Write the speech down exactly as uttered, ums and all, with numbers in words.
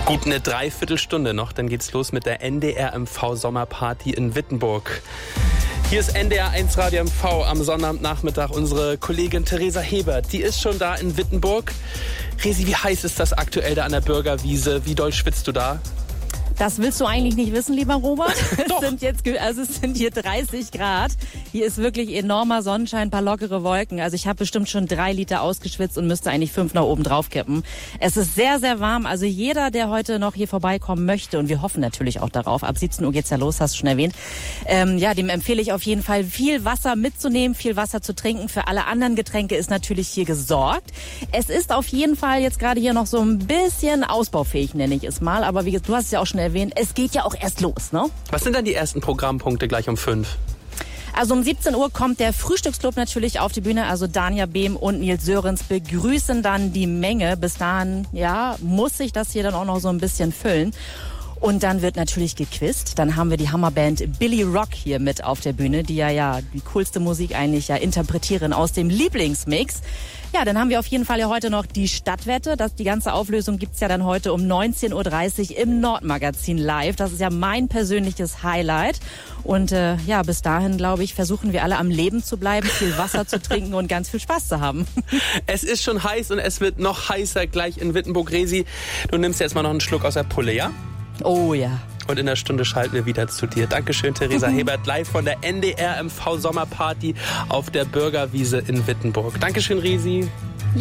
Gut eine Dreiviertelstunde noch, dann geht's los mit der N D R M V Sommerparty in Wittenburg. Hier ist N D R eins Radio M V am Sonnabendnachmittag. Unsere Kollegin Theresa Hebert, die ist schon da in Wittenburg. Resi, wie heiß ist das aktuell da an der Bürgerwiese? Wie doll schwitzt du da? Das willst du eigentlich nicht wissen, lieber Robert. Doch. Es sind jetzt, also es sind hier dreißig Grad. Hier ist wirklich enormer Sonnenschein, paar lockere Wolken. Also ich habe bestimmt schon drei Liter ausgeschwitzt und müsste eigentlich fünf nach oben drauf kippen. Es ist sehr, sehr warm. Also jeder, der heute noch hier vorbeikommen möchte, und wir hoffen natürlich auch darauf, ab siebzehn Uhr geht's ja los, hast du schon erwähnt, ähm, ja, dem empfehle ich auf jeden Fall, viel Wasser mitzunehmen, viel Wasser zu trinken. Für alle anderen Getränke ist natürlich hier gesorgt. Es ist auf jeden Fall jetzt gerade hier noch so ein bisschen ausbaufähig, nenne ich es mal. Aber wie gesagt, du hast es ja auch schon erwähnt, es geht ja auch erst los, ne? Was sind dann die ersten Programmpunkte gleich um fünf? Also um siebzehn Uhr kommt der Frühstücksclub natürlich auf die Bühne. Also Danja Behm und Nils Sörens begrüßen dann die Menge. Bis dahin, ja, muss sich das hier dann auch noch so ein bisschen füllen. Und dann wird natürlich gequizt. Dann haben wir die Hammerband Billy Rock hier mit auf der Bühne, die ja ja die coolste Musik eigentlich ja interpretieren aus dem Lieblingsmix. Ja, dann haben wir auf jeden Fall ja heute noch die Stadtwette. Das, die ganze Auflösung gibt's ja dann heute um neunzehn Uhr dreißig im Nordmagazin live. Das ist ja mein persönliches Highlight. Und äh, ja, bis dahin, glaube ich, versuchen wir alle am Leben zu bleiben, viel Wasser zu trinken und ganz viel Spaß zu haben. Es ist schon heiß und es wird noch heißer gleich in Wittenburg. Resi, du nimmst jetzt mal noch einen Schluck aus der Pulle, ja? Oh ja. Und in der Stunde schalten wir wieder zu dir. Dankeschön, Theresa Hebert, live von der N D R M V Sommerparty auf der Bürgerwiese in Wittenburg. Dankeschön, Resi.